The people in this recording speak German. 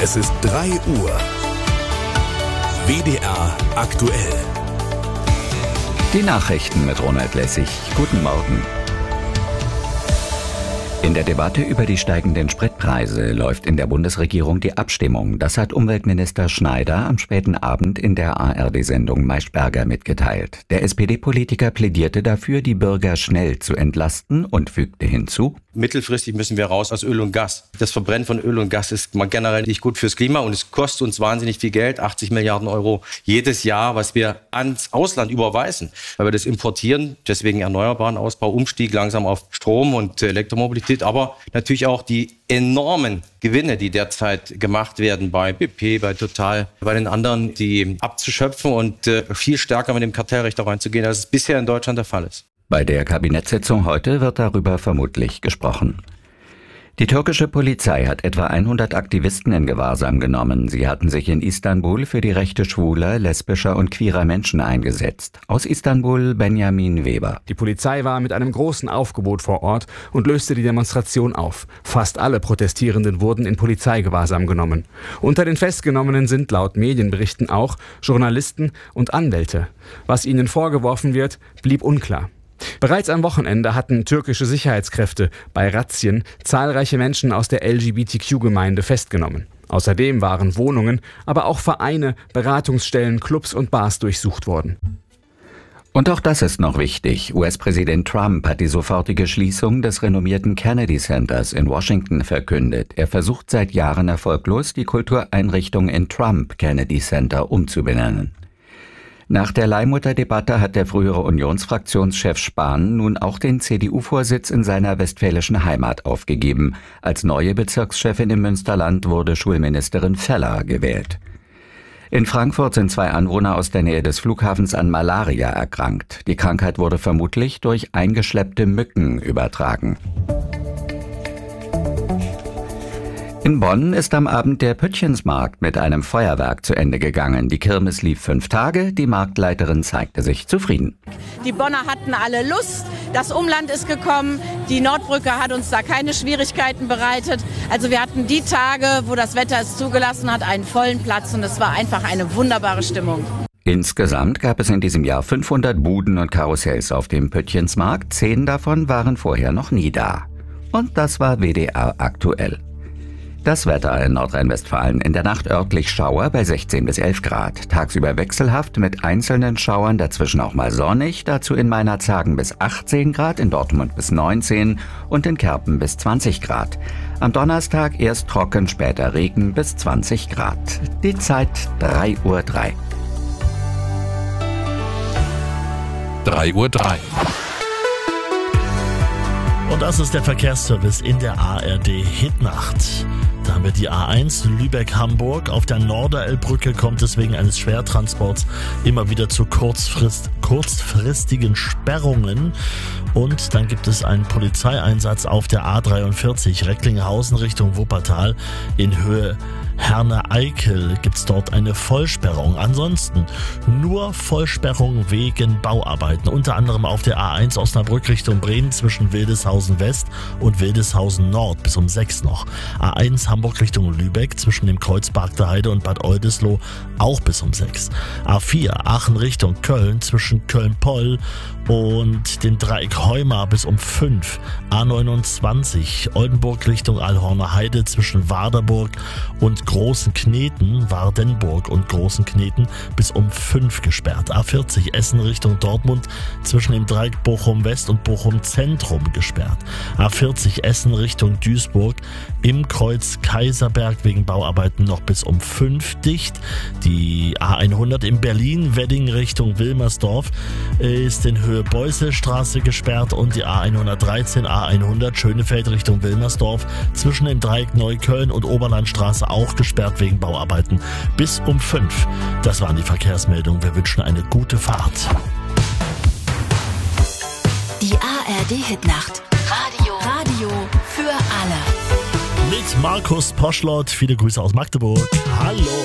Es ist 3 Uhr. WDR aktuell. Die Nachrichten mit Ronald Lessig. Guten Morgen. In der Debatte über die steigenden Spritpreise läuft in der Bundesregierung die Abstimmung. Das hat Umweltminister Schneider am späten Abend in der ARD-Sendung Maischberger mitgeteilt. Der SPD-Politiker plädierte dafür, die Bürger schnell zu entlasten und fügte hinzu: Mittelfristig müssen wir raus aus Öl und Gas. Das Verbrennen von Öl und Gas ist mal generell nicht gut fürs Klima und es kostet uns wahnsinnig viel Geld, 80 Milliarden Euro jedes Jahr, was wir ans Ausland überweisen, weil wir das importieren. Deswegen erneuerbaren Ausbau, Umstieg langsam auf Strom und Elektromobilität, aber natürlich auch die enormen Gewinne, die derzeit gemacht werden bei BP, bei Total, bei den anderen, die abzuschöpfen und viel stärker mit dem Kartellrecht da reinzugehen, als es bisher in Deutschland der Fall ist. Bei der Kabinettssitzung heute wird darüber vermutlich gesprochen. Die türkische Polizei hat etwa 100 Aktivisten in Gewahrsam genommen. Sie hatten sich in Istanbul für die Rechte schwuler, lesbischer und queerer Menschen eingesetzt. Aus Istanbul Benjamin Weber. Die Polizei war mit einem großen Aufgebot vor Ort und löste die Demonstration auf. Fast alle Protestierenden wurden in Polizeigewahrsam genommen. Unter den Festgenommenen sind laut Medienberichten auch Journalisten und Anwälte. Was ihnen vorgeworfen wird, blieb unklar. Bereits am Wochenende hatten türkische Sicherheitskräfte bei Razzien zahlreiche Menschen aus der LGBTQ-Gemeinde festgenommen. Außerdem waren Wohnungen, aber auch Vereine, Beratungsstellen, Clubs und Bars durchsucht worden. Und auch das ist noch wichtig. US-Präsident Trump hat die sofortige Schließung des renommierten Kennedy Centers in Washington verkündet. Er versucht seit Jahren erfolglos, die Kultureinrichtung in Trump Kennedy Center umzubenennen. Nach der Leihmutterdebatte hat der frühere Unionsfraktionschef Spahn nun auch den CDU-Vorsitz in seiner westfälischen Heimat aufgegeben. Als neue Bezirkschefin im Münsterland wurde Schulministerin Feller gewählt. In Frankfurt sind 2 Anwohner aus der Nähe des Flughafens an Malaria erkrankt. Die Krankheit wurde vermutlich durch eingeschleppte Mücken übertragen. In Bonn ist am Abend der Püttchensmarkt mit einem Feuerwerk zu Ende gegangen. Die Kirmes lief 5 Tage, die Marktleiterin zeigte sich zufrieden. Die Bonner hatten alle Lust, das Umland ist gekommen, die Nordbrücke hat uns da keine Schwierigkeiten bereitet. Also wir hatten die Tage, wo das Wetter es zugelassen hat, einen vollen Platz und es war einfach eine wunderbare Stimmung. Insgesamt gab es in diesem Jahr 500 Buden und Karussells auf dem Püttchensmarkt. 10 davon waren vorher noch nie da. Und das war WDR aktuell. Das Wetter in Nordrhein-Westfalen: in der Nacht örtlich Schauer bei 16 bis 11 Grad. Tagsüber wechselhaft mit einzelnen Schauern, dazwischen auch mal sonnig. Dazu in Meinerzhagen bis 18 Grad, in Dortmund bis 19 und in Kerpen bis 20 Grad. Am Donnerstag erst trocken, später Regen bis 20 Grad. Die Zeit 3:03 Uhr. 3:03 Uhr. Und das ist der Verkehrsservice in der ARD Hitnacht. Da haben wir die A1 Lübeck-Hamburg. Auf der Norderelbbrücke kommt es wegen eines Schwertransports immer wieder zu kurzfristigen Sperrungen. Und dann gibt es einen Polizeieinsatz auf der A43 Recklinghausen Richtung Wuppertal. In Höhe Herne-Eickel gibt es dort eine Vollsperrung. Ansonsten nur Vollsperrung wegen Bauarbeiten. Unter anderem auf der A1 Osnabrück Richtung Bremen zwischen Wildeshausen West und Wildeshausen Nord bis um 6 noch. A1 Hamburg Richtung Lübeck zwischen dem Kreuz Bargter Heide und Bad Oldesloe auch bis um 6. A4 Aachen Richtung Köln zwischen Köln-Poll und dem Dreieck Heumar bis um 5. A29 Oldenburg Richtung Allhorner Heide zwischen Warderburg und Großen Kneten, Wardenburg und Großen Kneten bis um 5 gesperrt. A40 Essen Richtung Dortmund zwischen dem Dreieck Bochum West und Bochum Zentrum gesperrt. A40 Essen Richtung Duisburg im Kreuz Kaiserberg wegen Bauarbeiten noch bis um 5 dicht. Die A100 in Berlin Wedding Richtung Wilmersdorf ist in Höhe Beuselstraße gesperrt und die A113 A100 Schönefeld Richtung Wilmersdorf zwischen dem Dreieck Neukölln und Oberlandstraße auch gesperrt wegen Bauarbeiten bis um 5. Das waren die Verkehrsmeldungen. Wir wünschen eine gute Fahrt. Die ARD Hitnacht. Radio für alle. Mit Markus Poschlott. Viele Grüße aus Magdeburg. Hallo.